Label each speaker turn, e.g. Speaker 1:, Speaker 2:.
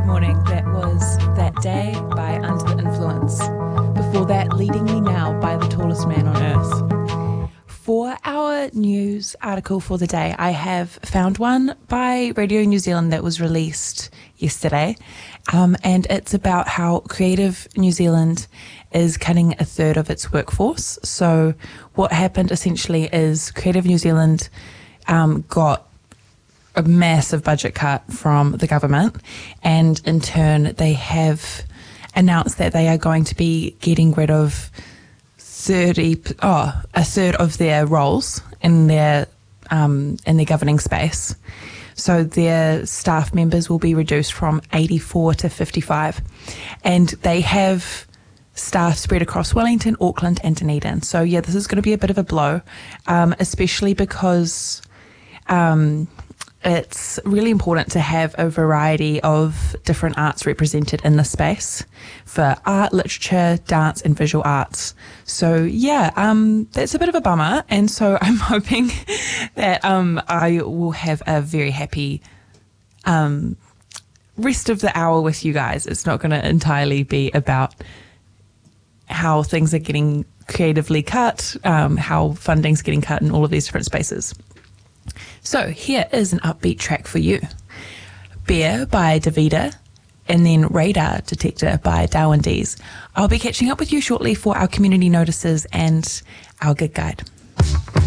Speaker 1: morning. That was That Day by Under the Influence. Before that, Leading Me Now by The Tallest Man on Earth. For our news article for the day, I have found one by Radio New Zealand that was released yesterday, and it's about how Creative New Zealand is cutting a third of its workforce. So what happened essentially is Creative New Zealand got a massive budget cut from the government, and in turn they have announced that they are going to be getting rid of a third of their roles in their governing space. So their staff members will be reduced from 84 to 55, and they have staff spread across Wellington, Auckland and Dunedin. So yeah, this is going to be a bit of a blow, especially because it's really important to have a variety of different arts represented in the space for art, literature, dance and visual arts. So yeah, that's a bit of a bummer, and so I'm hoping that I will have a very happy rest of the hour with you guys. It's not going to entirely be about how things are getting creatively cut, how funding's getting cut in all of these different spaces. So here is an upbeat track for you. Bear by Davida, and then Radar Detector by Darwin Dees. I'll be catching up with you shortly for our community notices and our gig guide.